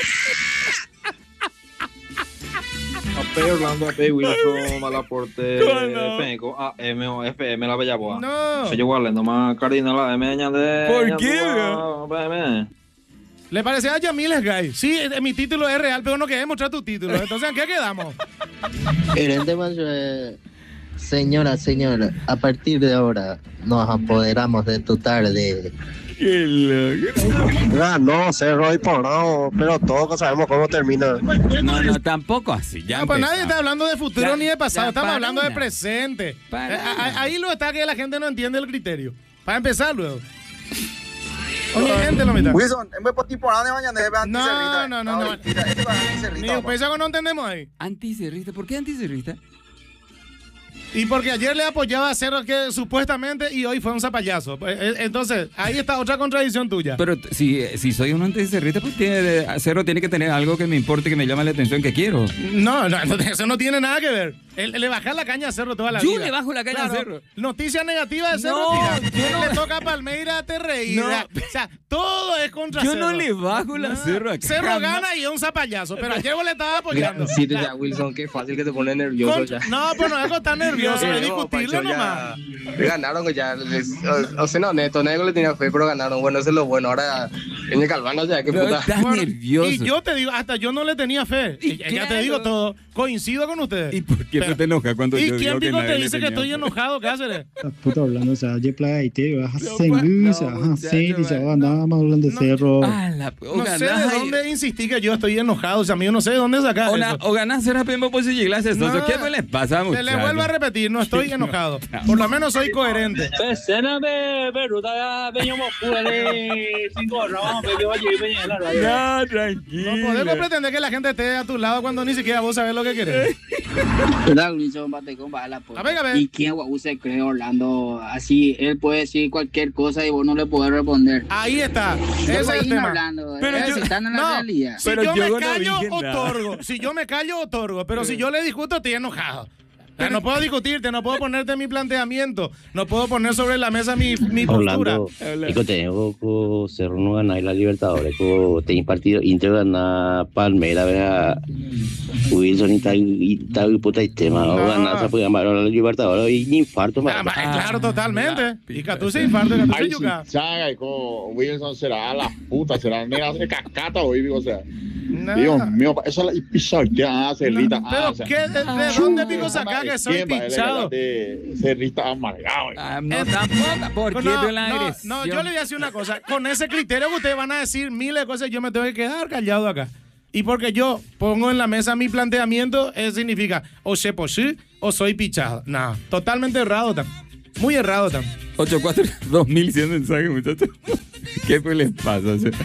[SPEAKER 16] Ape Orlando, Ape Wilson, Malaporte, Penco, A M o F M la Bellaboa.
[SPEAKER 3] No.
[SPEAKER 16] Soy igual, nomás Cardinal A M añade.
[SPEAKER 3] ¿Por qué? Le parecía a Yamiles Gay. Sí, mi título es real, pero no querés mostrar tu título. Entonces, ¿en qué quedamos?
[SPEAKER 17] Gerente mayor, señora, señora, a partir de ahora nos apoderamos de tu tarde.
[SPEAKER 2] Qué loco.
[SPEAKER 18] Ah, no, Cerro y Porrao, pero todos sabemos cómo termina.
[SPEAKER 2] No, no, tampoco así. Ya
[SPEAKER 3] no, pues nadie está hablando de futuro
[SPEAKER 2] ya,
[SPEAKER 3] ni de pasado, estamos hablando
[SPEAKER 2] una.
[SPEAKER 3] de presente.
[SPEAKER 2] Para
[SPEAKER 3] eh, ahí lo está que la gente no entiende el criterio. Para empezar luego. Oye, gente, lo mitad.
[SPEAKER 19] Wilson, en vez de tipo de mañana debe
[SPEAKER 3] No, no, no, no. Ni un paisago no entendemos ahí.
[SPEAKER 2] Anticerrista, ¿por qué anticerrista?
[SPEAKER 3] Y porque ayer le apoyaba a Cerro que supuestamente y hoy fue un zapallazo. Entonces, ahí está otra contradicción tuya.
[SPEAKER 2] Pero si, si soy un anticerrista, pues tiene, Cerro tiene que tener algo que me importe, que me llame la atención, que quiero.
[SPEAKER 3] No, no, eso no tiene nada que ver. El, le bajar la caña a Cerro toda la
[SPEAKER 2] Yo
[SPEAKER 3] vida.
[SPEAKER 2] le bajo la caña
[SPEAKER 3] claro,
[SPEAKER 2] a Cerro.
[SPEAKER 3] Noticia negativa de Cerro.
[SPEAKER 2] No,
[SPEAKER 3] tira.
[SPEAKER 2] no.
[SPEAKER 3] Le toca a Palmeira, te reí.
[SPEAKER 2] No.
[SPEAKER 3] O sea, todo es contra
[SPEAKER 2] Yo
[SPEAKER 3] Cerro.
[SPEAKER 2] no le bajo la
[SPEAKER 3] no.
[SPEAKER 2] Cerro acá.
[SPEAKER 3] Cerro gana y es un zapallazo, pero ayer vos le estabas apoyando.
[SPEAKER 12] Sí, ya, Wilson, qué fácil que te pone nervioso
[SPEAKER 3] Con,
[SPEAKER 12] ya.
[SPEAKER 3] No, pues no es algo tan nervioso, es discutirlo nomás.
[SPEAKER 12] Ganaron ya, les, o, o sea, no, neto, Nego le tenía fe, pero ganaron. Bueno, eso es lo bueno. Ahora, en el Calvano, ya, qué puta.
[SPEAKER 2] Estás
[SPEAKER 3] bueno,
[SPEAKER 2] nervioso.
[SPEAKER 3] Y yo te digo, hasta yo no le tenía fe. Y, ya claro. Te digo todo. Coincido con ustedes.
[SPEAKER 2] ¿Y por qué pero, te enojas cuando
[SPEAKER 3] ¿y
[SPEAKER 2] yo
[SPEAKER 3] quién
[SPEAKER 2] digo
[SPEAKER 3] digo
[SPEAKER 2] que
[SPEAKER 3] te dice que estoy enojado, Cáceres?
[SPEAKER 10] Puta hablando, o sea, yo playa y te vas a seguir, o sea, a hacer, y se va a andar más hablando de Cerro.
[SPEAKER 2] Ah, la,
[SPEAKER 3] no sé de dónde insistí que yo estoy enojado, o sea, amigo, no sé de dónde sacar
[SPEAKER 2] o,
[SPEAKER 3] eso.
[SPEAKER 2] o ganas ser a Pembo pues si llegas a eso. ¿Qué me les pasa, muchachos?
[SPEAKER 3] Te le vuelvo a repetir, no estoy enojado. Por lo menos soy coherente.
[SPEAKER 2] No, tranquilo.
[SPEAKER 3] No podemos pretender que la gente esté a tu lado cuando ni siquiera vos sabés lo que querés. A ver, a ver.
[SPEAKER 20] ¿Y quién guau se cree Orlando? Así, él puede decir cualquier cosa y vos no le podés responder.
[SPEAKER 3] Ahí está. Ese es el tema.
[SPEAKER 20] Hablando,
[SPEAKER 3] pero
[SPEAKER 20] eh,
[SPEAKER 3] yo,
[SPEAKER 20] si están en la
[SPEAKER 3] no,
[SPEAKER 20] realidad.
[SPEAKER 3] Si
[SPEAKER 2] pero
[SPEAKER 3] yo,
[SPEAKER 2] yo
[SPEAKER 3] me
[SPEAKER 2] no
[SPEAKER 3] callo,
[SPEAKER 2] dije
[SPEAKER 3] otorgo.
[SPEAKER 2] nada.
[SPEAKER 3] Si yo me callo, otorgo. Pero si yo le discuto, estoy enojado. Pero no puedo discutirte, no puedo ponerte mi planteamiento, no puedo poner sobre la mesa mi, mi postura.
[SPEAKER 21] Orlando, tenemos que Cerro no ganar la Libertadores, que tenéis partido Inter ganar Palmeiras, ver Wilson y tal, y tal puta el tema, o ganar, se puede ganar la Libertadores y infarto.
[SPEAKER 3] Ah, ah, claro, totalmente. Y que tú se infarto, que tú se yuca.
[SPEAKER 1] Chaga, y como Wilson será la puta, será mira, hace cascata hoy, digo, o sea.
[SPEAKER 3] No.
[SPEAKER 1] Dios mío, eso es la pisotea, Cerrita.
[SPEAKER 3] No, pero
[SPEAKER 1] ah, o sea,
[SPEAKER 3] ¿qué, de, ¿de dónde pico sacar que soy pichado?
[SPEAKER 1] Cerrita amargado.
[SPEAKER 2] Ah, no, tampoco. ¿Por qué
[SPEAKER 3] no,
[SPEAKER 2] de la agresión?
[SPEAKER 3] No, no, yo le voy a decir una cosa. Con ese criterio que ustedes van a decir miles de cosas, yo me tengo que quedar callado acá. Y porque yo pongo en la mesa mi planteamiento, eso significa o se posí o soy pichado. No, totalmente errado también. Muy errado también.
[SPEAKER 2] ocho cuatro dos mil cien mensajes, muchachos. ¿Qué pues les pasa?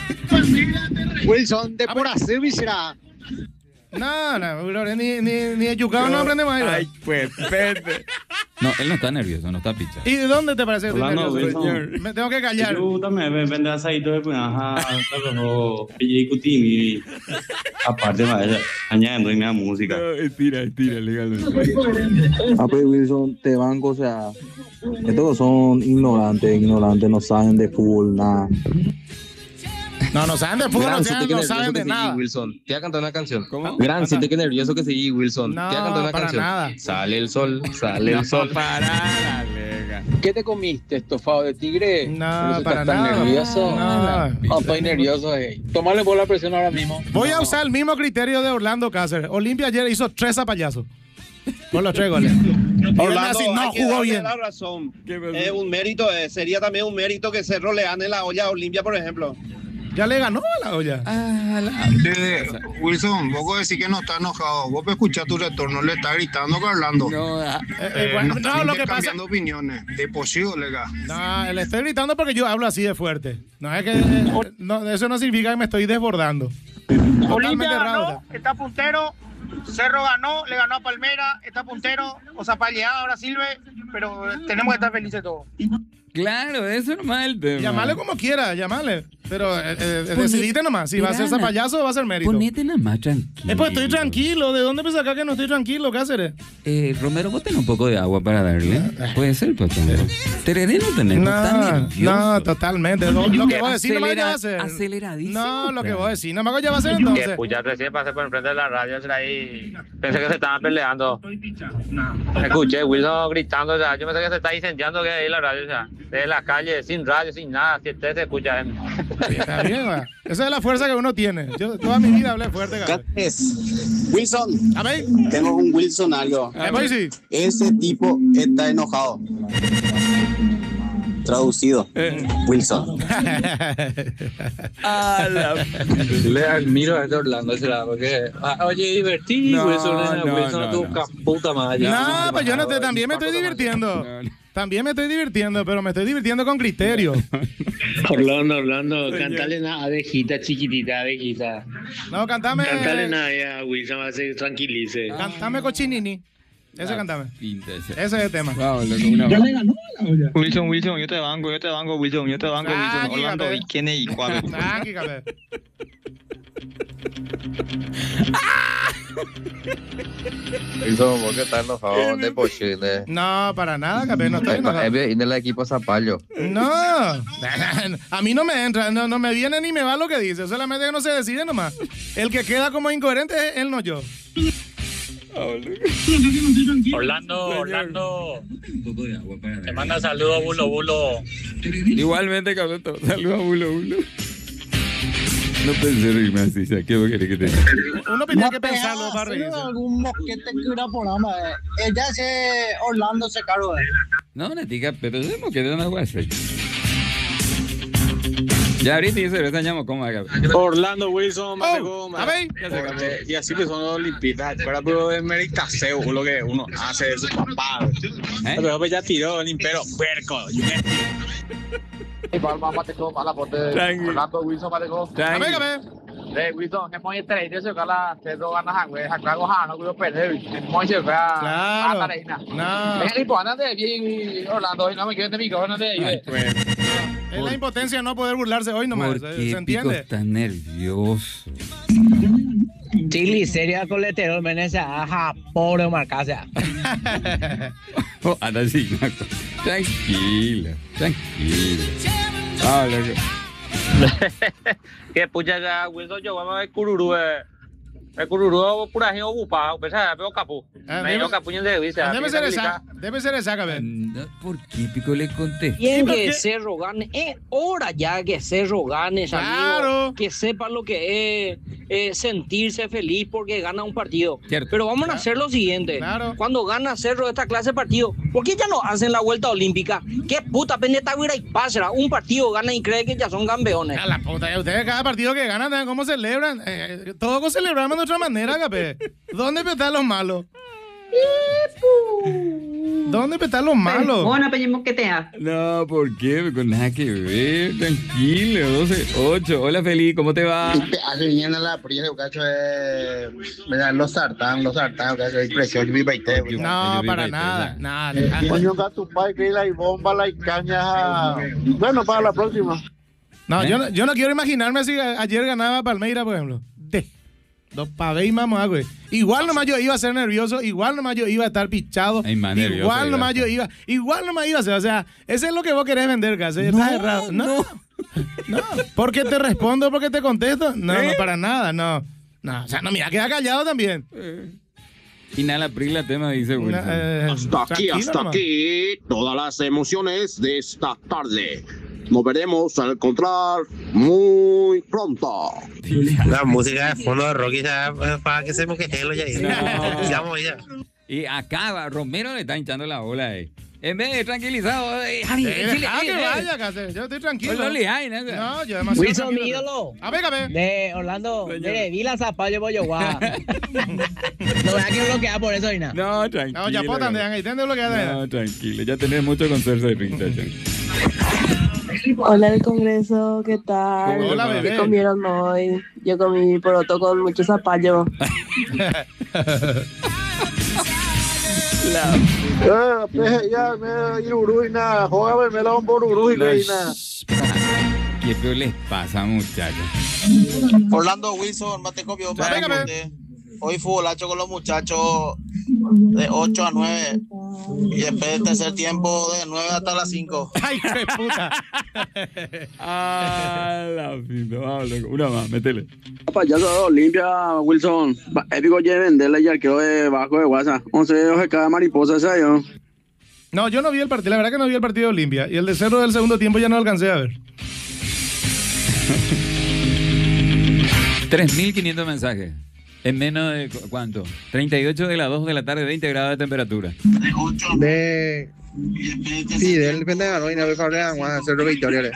[SPEAKER 18] Wilson, de por hacer, será.
[SPEAKER 3] No, no, ni, ni, ni yucado no aprende más.
[SPEAKER 2] Ay, pues, pete. No, él no está nervioso, no está pichado.
[SPEAKER 3] ¿Y de dónde te parece que estoy
[SPEAKER 16] Orlando,
[SPEAKER 3] nervioso,
[SPEAKER 16] Wilson.
[SPEAKER 3] señor? Me tengo que callar.
[SPEAKER 16] Yo también vendré a salir todo el puñaja, pero pillé y aparte, añadiendo en la música.
[SPEAKER 2] No, estira, estira, legalmente.
[SPEAKER 10] Ah, pues Wilson, te banco, o sea, estos son ignorantes, ignorantes, no saben de fútbol, nada.
[SPEAKER 3] No, no saben de fútbol,
[SPEAKER 12] Gran,
[SPEAKER 3] no,
[SPEAKER 12] si
[SPEAKER 3] saben,
[SPEAKER 12] te
[SPEAKER 3] no
[SPEAKER 12] que
[SPEAKER 3] saben de
[SPEAKER 12] que
[SPEAKER 3] nada.
[SPEAKER 12] seguí, Wilson. Te voy a cantar una canción.
[SPEAKER 2] ¿Cómo?
[SPEAKER 12] Gran, siente que nervioso que seguí, Wilson.
[SPEAKER 3] No,
[SPEAKER 12] te voy a cantar una
[SPEAKER 3] para
[SPEAKER 12] canción.
[SPEAKER 3] nada.
[SPEAKER 12] Sale el sol, sale
[SPEAKER 2] no,
[SPEAKER 12] el sol.
[SPEAKER 2] Para la lega.
[SPEAKER 22] ¿Qué te comiste? ¿Estofado de tigre?
[SPEAKER 3] No, para
[SPEAKER 22] estás
[SPEAKER 3] nada.
[SPEAKER 22] tan nervioso?
[SPEAKER 3] No,
[SPEAKER 22] no estoy nervioso. Hey. Tomarle por la presión ahora mismo.
[SPEAKER 3] Voy
[SPEAKER 22] no.
[SPEAKER 3] a usar el mismo criterio de Orlando Cáceres. Olimpia ayer hizo tres zapallazos. Con los tres goles.
[SPEAKER 19] Orlando,
[SPEAKER 3] así, no jugó bien.
[SPEAKER 19] La razón. Es un mérito, eh, sería también un mérito que Cerro le gane la olla a Olimpia, por ejemplo.
[SPEAKER 3] Ya le ganó a la olla.
[SPEAKER 2] Ah, la...
[SPEAKER 7] De, Wilson, vos decís que no está enojado. Vos escuchás tu retorno, le está gritando que Orlando.
[SPEAKER 2] No,
[SPEAKER 3] eh, eh, bueno,
[SPEAKER 7] no,
[SPEAKER 3] no lo que pasa.
[SPEAKER 7] opiniones. De posible, lega.
[SPEAKER 3] No, le estoy gritando porque yo hablo así de fuerte. No es que. Eh, no, eso no significa que me estoy desbordando.
[SPEAKER 18] Olimpia ganó, está puntero.
[SPEAKER 4] Cerro ganó, le ganó a Palmeiras, está puntero, o zapalleado, ahora sirve, pero tenemos que estar felices todos.
[SPEAKER 2] Claro, eso es normal el tema.
[SPEAKER 3] Llamale como quiera, llamale. Pero eh, eh,
[SPEAKER 2] Poné-
[SPEAKER 3] decidite nomás. Si va a ser
[SPEAKER 2] Tirana.
[SPEAKER 3] zapallazo, va a ser mérito.
[SPEAKER 2] Ponete nada más tranquilo.
[SPEAKER 3] Eh, pues estoy tranquilo. ¿De dónde pensás acá que no estoy tranquilo, Cáceres?
[SPEAKER 2] Eh, Romero, vos tenés un poco de agua para darle. Puede ser, Patón. Tereré no tenés.
[SPEAKER 3] No,
[SPEAKER 2] Está nervioso.
[SPEAKER 3] no, totalmente. Lo, lo que vos decís nomás ya va a ser.
[SPEAKER 2] Aceleradísimo.
[SPEAKER 3] No, lo que vos decís nomás ya va a ser entonces.
[SPEAKER 8] Que pucha, recién pasé por enfrente de la radio, será ahí. Pensé que se estaban peleando. Escuché Wilson gritando, o sea, yo pensé que se está incendiando que ahí la radio, o sea, de la calle, sin radio, sin nada, si usted se escucha. ¿eh?
[SPEAKER 3] Está bien, va. Esa es la fuerza que uno tiene. Yo toda mi vida hablé fuerte, cabrón.
[SPEAKER 23] Wilson, tengo un Wilsonario.
[SPEAKER 3] Sí.
[SPEAKER 23] Ese tipo está enojado. Traducido. Wilson.
[SPEAKER 22] Le admiro a este Orlando, será, porque, ah, oye, divertido,
[SPEAKER 3] No,
[SPEAKER 22] Wilson,
[SPEAKER 3] no,
[SPEAKER 22] Wilson,
[SPEAKER 3] no,
[SPEAKER 22] tu
[SPEAKER 3] no.
[SPEAKER 22] puta madre.
[SPEAKER 3] No, pues yo no te, también me estoy divirtiendo. También me estoy divirtiendo, pero me estoy divirtiendo con criterio.
[SPEAKER 22] Orlando, Orlando, cantale una abejita chiquitita, abejita.
[SPEAKER 3] No, cantame.
[SPEAKER 22] Cantale nada ya, Wilson, va a se tranquilice.
[SPEAKER 3] Cantame cochinini. Ese cantame. Ese es el tema.
[SPEAKER 22] Ya le ganó
[SPEAKER 14] Wilson, Wilson, yo te banco, yo te banco, Wilson, yo te banco, Wilson.
[SPEAKER 3] Tranqui,
[SPEAKER 14] Orlando,
[SPEAKER 3] Gabe.
[SPEAKER 14] ¿y quién es? ¿Y cuál?
[SPEAKER 3] Tranqui, Gabe.
[SPEAKER 24] Wilson, vos que estás enojado de pochine.
[SPEAKER 3] No, para nada, Gabe, no estoy enojado.
[SPEAKER 24] Es en el equipo Zapallo.
[SPEAKER 3] No, a mí no me entra, no, no me viene ni me va lo que dice, solamente que no se decide nomás. El que queda como incoherente es él, no yo.
[SPEAKER 8] Orlando, Orlando. Te manda saludos, Bulo, Bulo.
[SPEAKER 2] Igualmente, cabrón. Saludos a Bulo, Bulo. No pensé reírme así, ¿sabes qué vos querés que te diga?
[SPEAKER 3] Uno tenía que pensarlo para reírse.
[SPEAKER 20] algún mosquete que era programa. Eh. Ella se Orlando se cargo de él.
[SPEAKER 2] No, Natica, pero tenemos que dar una guasa. Ya ahorita dice, ahorita llamo como acá.
[SPEAKER 22] Orlando, Wilson,
[SPEAKER 3] Oh, a ver.
[SPEAKER 22] Y así que son los limpitas, pero pero de meritaceo, lo que uno hace de su papá. Pero pues ya tiró el impero, puerco.
[SPEAKER 24] Palma, Mateco, a la pote. Orlando, Wilson, Mateco.
[SPEAKER 3] Gabe, Gabe.
[SPEAKER 24] Eh, Wilson, que muy estrella, se cala, se droga na hangwe, hakra ha no cuido perder. Muy se va.
[SPEAKER 3] Claro. No.
[SPEAKER 24] Es el importante de bien Orlando, y no me quieren de mi cojones de ahí.
[SPEAKER 3] Es la impotencia de no poder burlarse hoy nomás.
[SPEAKER 2] ¿Por
[SPEAKER 3] ¿Se
[SPEAKER 2] qué Pico
[SPEAKER 3] entiende?
[SPEAKER 2] está nervioso?
[SPEAKER 20] Chile, seria coletero, menese, ajá, pobre marcase.
[SPEAKER 2] Oh, anda así, Naco. Tranquilo, tranquilo. Ah, loco.
[SPEAKER 8] Que pucha ya, Wilson, yo vamos a ver cururu, eh. El cururu, pura gente ocupada, pensaba, veo capu. Me dio capuño de vista.
[SPEAKER 3] Debe ser esa, debe ser esa, Gabe.
[SPEAKER 2] ¿Por qué Pico le contesté?
[SPEAKER 15] Bien que Cerro gane, es hora ya que Cerro gane,
[SPEAKER 3] Claro.
[SPEAKER 15] amigo, que sepa lo que es eh, sentirse feliz porque gana un partido.
[SPEAKER 2] Cierto.
[SPEAKER 15] Pero vamos a hacer lo siguiente, cuando gana Cerro esta clase de partido, ¿por qué ya no hacen la vuelta olímpica? ¿Qué puta peneta hubiera y pasa? Un partido gana y cree que ya son campeones.
[SPEAKER 3] A la puta, ustedes cada partido que ganan, ¿cómo celebran? Eh, todos celebramos de otra manera, Gabe. ¿Dónde están los malos? ¿Dónde están los malos?
[SPEAKER 9] Bueno, pedimos que te haga.
[SPEAKER 2] No, ¿por qué? Con nada que ver, tranquilo, doce ocho. Hola, Feliz, ¿cómo te va?
[SPEAKER 23] Hace bien a la prisa, cacho, eh, los sartán, los sartán, cacho, hay presión, yo vi baité.
[SPEAKER 3] No, para nada, nada.
[SPEAKER 23] Coño, gato, pai, que la bomba, la caña. Bueno, para la próxima.
[SPEAKER 3] No, yo, no, yo no quiero imaginarme si a- ayer ganaba Palmeiras, por ejemplo. De. Dos pavés y mamá, güey. Igual nomás yo iba a ser nervioso, igual nomás yo iba a estar pichado.
[SPEAKER 2] Ay, man, nervioso,
[SPEAKER 3] igual
[SPEAKER 2] iba.
[SPEAKER 3] nomás yo iba, igual nomás iba a ser. O sea, ese es lo que vos querés vender, Casi. Estás errado. No, no. ¿Porque te respondo, porque te contesto? No, no, para nada, no. No, o sea, no, mira, queda callado también.
[SPEAKER 2] Y nada, la prila tema dice, Wilson.
[SPEAKER 3] Eh,
[SPEAKER 19] Hasta aquí,
[SPEAKER 3] tranquilo
[SPEAKER 19] hasta
[SPEAKER 3] nomás.
[SPEAKER 19] aquí, todas las emociones de esta tarde. Nos veremos al encontrar muy pronto.
[SPEAKER 24] La música de fondo de Rocky ya, para que se moquejelo ya. Digamos ya.
[SPEAKER 2] Y acaba, Romero le está hinchando la bola, eh. En vez de tranquilizado, eh, Javi,
[SPEAKER 3] Eh,
[SPEAKER 2] Chile,
[SPEAKER 3] deja
[SPEAKER 2] eh,
[SPEAKER 3] que
[SPEAKER 2] eh.
[SPEAKER 3] vaya, Casi. Yo estoy tranquilo.
[SPEAKER 2] Pues no le hay, ¿no?
[SPEAKER 3] No, yo demasiado
[SPEAKER 20] Wilson, mi
[SPEAKER 3] tranquilo.
[SPEAKER 20] ídolo.
[SPEAKER 3] A ver, a ver.
[SPEAKER 20] De Orlando, de Vila Zapallo Boyogua. No veas que bloquea por eso, Ina.
[SPEAKER 2] No, tranquilo.
[SPEAKER 3] No, ya potan, de ahí, ¿entiendes lo que hace?
[SPEAKER 2] No, tranquilo, ya tenés mucho con Cerce de Pintación.
[SPEAKER 25] Hola del Congreso, ¿qué tal?
[SPEAKER 3] Hola, bebé.
[SPEAKER 25] ¿Qué comieron hoy? Yo comí poroto con mucho zapallo.
[SPEAKER 2] La...
[SPEAKER 18] Eh, peje ya, me ir Uruina, joder, me la un por Uruina.
[SPEAKER 2] ¿Qué feo les pasa, muchachos?
[SPEAKER 5] Orlando Wilson, mate copio para que hoy futbolacho con los muchachos de ocho a nueve y después del tercer tiempo de nueve hasta las cinco.
[SPEAKER 3] Ay, qué puta.
[SPEAKER 2] Ah, la fina, una más, métele.
[SPEAKER 6] Payaso de Olimpia, Wilson. Épico ya venderle y arquero de bajo de WhatsApp. once de cada mariposa esa yo.
[SPEAKER 3] No, yo no vi el partido, la verdad que no vi el partido de Olimpia. Y el de Cerro del segundo tiempo ya no alcancé a ver.
[SPEAKER 2] tres mil quinientos mensajes. En menos de, ¿cuánto? treinta y ocho de las dos de la tarde, veinte grados de temperatura.
[SPEAKER 23] De... Sí, del Pendejo y no me cabrean, van a hacer victoria.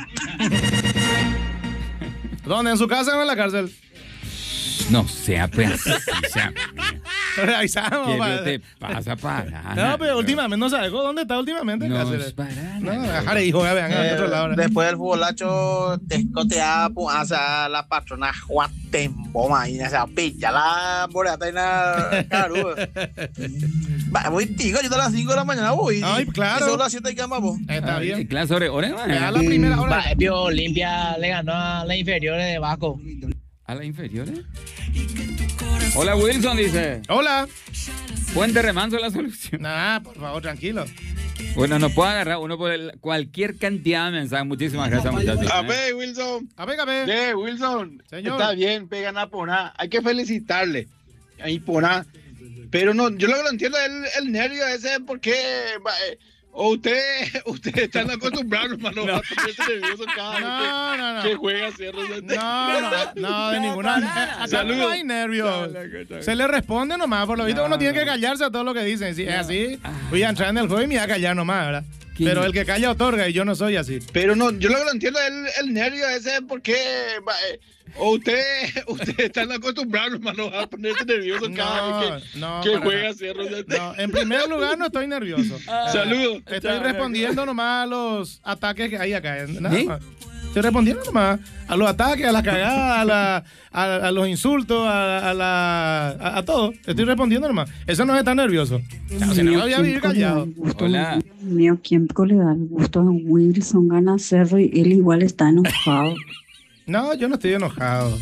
[SPEAKER 3] ¿Dónde? ¿En su casa o en la cárcel?
[SPEAKER 2] No sea pues.
[SPEAKER 3] Revisamos,
[SPEAKER 2] ¿Qué no
[SPEAKER 3] padre.
[SPEAKER 2] te pasa para?
[SPEAKER 3] No, pero últimamente no sabes dónde está últimamente.
[SPEAKER 2] No,
[SPEAKER 3] Cáceres.
[SPEAKER 2] para
[SPEAKER 3] No, dejar hijo, ya vean,
[SPEAKER 5] Eh,
[SPEAKER 3] a otro lado.
[SPEAKER 5] después del futbolacho, descotea, pues, a la patrona Juatembo, mañana, o sea, pilla la boreata y la caruda. Va, voy, tico, yo a las cinco de la mañana voy.
[SPEAKER 3] Ay, claro.
[SPEAKER 5] Y son las siete y quedamos, vos.
[SPEAKER 3] Está bien.
[SPEAKER 2] Clase, ore, ore, man.
[SPEAKER 3] Ya la primera hora.
[SPEAKER 24] Va, Pio Olimpia le ganó a las inferiores de Vasco.
[SPEAKER 2] ¿A las inferiores? Hola, Wilson, dice.
[SPEAKER 3] Hola.
[SPEAKER 2] Puente Remanso es la solución.
[SPEAKER 3] Nah, por favor, tranquilo.
[SPEAKER 2] Bueno, nos puede agarrar uno por el, cualquier cantidad de mensajes. Muchísimas gracias, muchachos.
[SPEAKER 18] A ver, Wilson.
[SPEAKER 3] A ver, a ver.
[SPEAKER 18] Sí, Wilson.
[SPEAKER 3] Señor.
[SPEAKER 18] Está bien, pegan a Poná. Hay que felicitarle. Ahí Poná. Pero no, yo lo que no entiendo es el, el nervio ese, porque va, eh, o usted, ustedes están acostumbrados, hermano, no. a ponerse nervioso cada vez
[SPEAKER 3] No, no, no.
[SPEAKER 18] que juega Cerro.
[SPEAKER 3] No, no, no, de ninguna manera. Acá no hay nervios. Se le responde nomás. Por lo visto, uno tiene que callarse a todo lo que dicen. Si es así, voy a entrar en el juego y me voy a callar nomás, ¿verdad? Pero el que calla otorga y yo no soy así.
[SPEAKER 18] Pero no, yo lo que no entiendo es el, el nervio ese, porque va, eh, o ustedes, ustedes están acostumbrados, hermano, a ponerse nervioso cada
[SPEAKER 3] No,
[SPEAKER 18] vez que,
[SPEAKER 3] no,
[SPEAKER 18] que
[SPEAKER 3] para
[SPEAKER 18] juega
[SPEAKER 3] nada.
[SPEAKER 18] Cerro.
[SPEAKER 3] No, en primer lugar, no estoy nervioso.
[SPEAKER 18] Saludos.
[SPEAKER 3] Estoy respondiendo nomás a los ataques que hay acá. Nada
[SPEAKER 2] ¿Sí?
[SPEAKER 3] más. Estoy respondiendo nomás a los ataques, a las cagadas, a, la, a, a los insultos, a, a la a, a todo. Estoy respondiendo nomás. Eso no es tan nervioso. No, si no, no voy a vivir callado.
[SPEAKER 2] Hola.
[SPEAKER 9] Mío, ¿quién le da el gusto a Wilson gana Cerro y él igual está enojado?
[SPEAKER 3] No, yo no estoy enojado.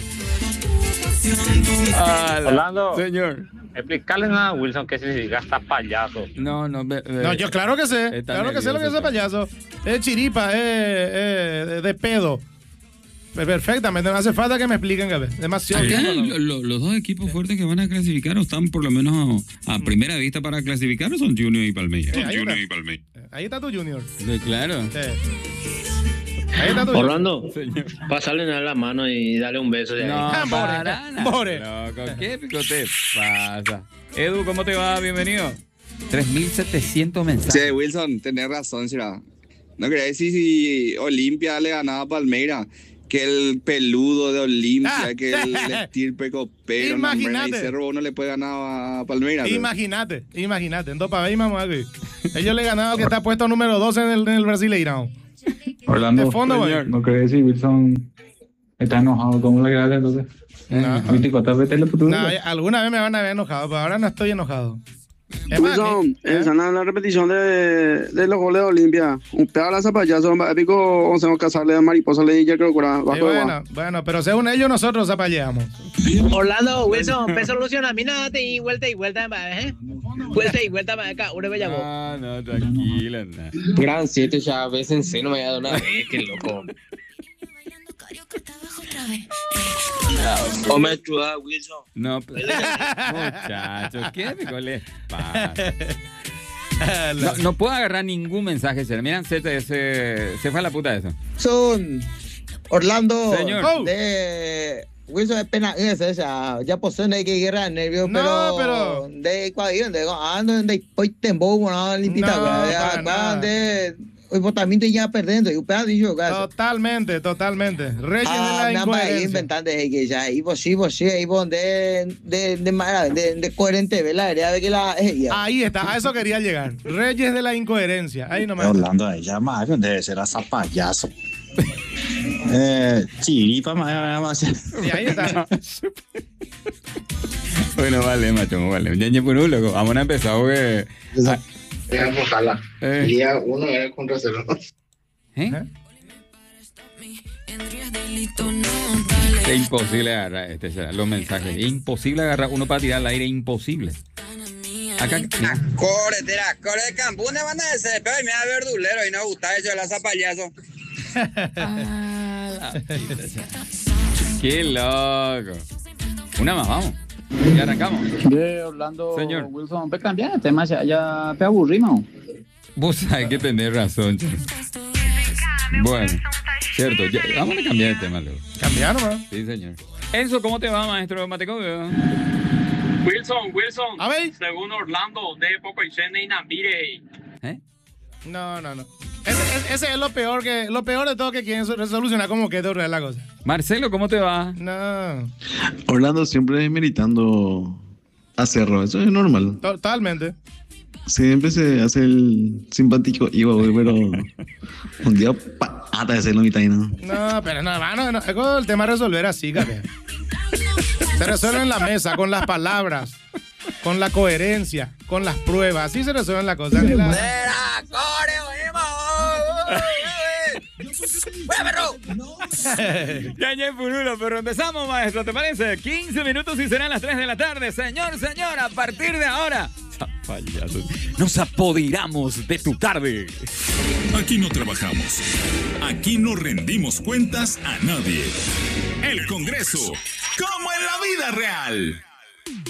[SPEAKER 8] Orlando,
[SPEAKER 2] señor.
[SPEAKER 8] Explicarle nada a Wilson qué significa hasta payaso.
[SPEAKER 2] No, no. Be, be,
[SPEAKER 3] No, yo claro que sé.
[SPEAKER 2] Está
[SPEAKER 3] Claro que sé lo que es
[SPEAKER 2] nervioso,
[SPEAKER 3] ese payaso. Es chiripa, es, es de pedo. Perfectamente, no hace falta que me expliquen, Gabriel. Demasiado.
[SPEAKER 11] Acá
[SPEAKER 3] tiempo, ¿no?
[SPEAKER 11] lo- lo- los dos equipos fuertes que van a clasificar o están por lo menos a primera vista para clasificar son Junior y Palmeiras.
[SPEAKER 3] Sí, ahí
[SPEAKER 11] Junior
[SPEAKER 3] está.
[SPEAKER 11] y Palmeiras.
[SPEAKER 3] Ahí está tu Junior.
[SPEAKER 2] Sí, claro.
[SPEAKER 3] Sí. Ahí está tu
[SPEAKER 8] Orlando, pasarle la mano y darle un beso de ahí.
[SPEAKER 2] No,
[SPEAKER 3] Ah, more,
[SPEAKER 2] para nada.
[SPEAKER 3] more.
[SPEAKER 2] Loco, ¿qué pico te pasa? Edu, ¿cómo te va? Bienvenido. tres mil setecientos mensajes.
[SPEAKER 13] Sí, Wilson, tenés razón, será. No quería decir si Olimpia le ganaba a Palmeiras, que el peludo de Olimpia, que el estirpe copero, no, hombre,
[SPEAKER 3] Imagínate.
[SPEAKER 13] y Cerro no le puede ganar a Palmeiras.
[SPEAKER 3] Imagínate, imagínate. En dos paveis, mamá, güey. Ellos le ganaron al que está puesto número doce en el, en el Brasileirão.
[SPEAKER 17] Orlando,
[SPEAKER 3] De fondo, güey.
[SPEAKER 17] no crees si Wilson está enojado. ¿Cómo le quedas entonces?
[SPEAKER 3] No.
[SPEAKER 17] veinticuatro veces le futuro.
[SPEAKER 3] No, alguna vez me van a ver enojado, pero ahora no estoy enojado. Es más,
[SPEAKER 6] Wilson,
[SPEAKER 3] ¿eh?
[SPEAKER 6] esa es la repetición de, de los goles de Olimpia. Un pedazo de payaso, épico, once o casarle a mariposa le dije que lo cura.
[SPEAKER 3] Sí, bueno, bueno, pero según ellos, nosotros zapalleamos.
[SPEAKER 24] Orlando, Wilson, pe soluciona. Mira, te y vuelta y vuelta, ¿eh? Vuelta y vuelta para acá. Una bella voz.
[SPEAKER 2] Ah, no, tranquila. No.
[SPEAKER 12] Gran siete ya, ves en seno, me ha dado una vez, qué loco. O me ayuda, Wilson.
[SPEAKER 2] No, muchachos, ¿qué pico les pasa? No, no puedo agarrar ningún mensaje. Se miran, se, se, se fue a la puta eso.
[SPEAKER 23] Son Orlando
[SPEAKER 2] Señor.
[SPEAKER 23] de Wilson es pena ese, o sea, ya posee de que guerra de nervios,
[SPEAKER 3] No,
[SPEAKER 23] pero,
[SPEAKER 3] pero-
[SPEAKER 23] de cuadrillo, de ando de hoy tembo, no limpita,
[SPEAKER 3] No,
[SPEAKER 23] ya
[SPEAKER 3] para nada.
[SPEAKER 23] de hoy votamiento ya perdiendo, y un pedazo de yo, caso.
[SPEAKER 3] Totalmente, totalmente. Reyes
[SPEAKER 23] Ah,
[SPEAKER 3] de la
[SPEAKER 23] nada más ahí
[SPEAKER 3] incoherencia.
[SPEAKER 23] inventando de que ya, y vos sí, vos sí, y vos de, de, de, de, de, de coherente, ¿verdad? De que la ella.
[SPEAKER 3] Ahí está, a eso quería llegar. Reyes de la incoherencia. Ahí nomás.
[SPEAKER 26] Orlando, ahí ya más, debe ser hasta payaso. eh, chiripa, más, más.
[SPEAKER 3] Y ahí está.
[SPEAKER 2] Bueno, vale, macho, vale. Ya, ya, bueno, loco, vamos a empezar, porque...
[SPEAKER 12] Ojalá.
[SPEAKER 2] Eh.
[SPEAKER 12] Día uno era contra cero.
[SPEAKER 2] ¿Eh? Es imposible agarrar este, será, los mensajes. Es imposible agarrar uno para tirar al aire, imposible. Acá.
[SPEAKER 1] Core, tira, core de Campún de banda de C P y me da verdulero y no gusta eso de la zapallazo.
[SPEAKER 2] Qué loco. Una más, vamos. Y arrancamos.
[SPEAKER 20] De Orlando,
[SPEAKER 2] Señor.
[SPEAKER 20] Wilson, ¿pe cambiar el tema? Ya, ya te aburrimos.
[SPEAKER 2] Vos sabés que tenés razón, che. Bueno, cierto. Ya, vamos a cambiar el tema, luego.
[SPEAKER 3] Cambiar nomás.
[SPEAKER 2] Sí, señor. Enzo, ¿cómo te va, maestro Matecobio?
[SPEAKER 4] Wilson, Wilson.
[SPEAKER 3] A ver.
[SPEAKER 4] Según Orlando, de poco y Chene y Nambire.
[SPEAKER 2] ¿Eh?
[SPEAKER 3] No, no, no. Ese, ese, ese es lo peor que lo peor de todo que quieren resolucionar como que es la cosa.
[SPEAKER 2] Marcelo, ¿cómo te va?
[SPEAKER 3] No.
[SPEAKER 7] Orlando siempre meritando a Cerro, eso es normal.
[SPEAKER 3] Totalmente.
[SPEAKER 7] Siempre se hace el simpático Iba, pero un día pata de hacerlo mitad y no.
[SPEAKER 3] No, pero no, no, no, es como el tema de resolver así, cabrón. Se resuelve en la mesa, con las palabras, con la coherencia, con las pruebas. Así se resuelven las cosas.
[SPEAKER 2] Ya, ya, Purulo, pero empezamos, maestro, ¿te parece? quince minutos y serán las tres de la tarde. Señor, señora, a partir de ahora, payasos, nos apoderamos de tu tarde.
[SPEAKER 10] Aquí no trabajamos. Aquí no rendimos cuentas a nadie. El Congreso, como en la vida real.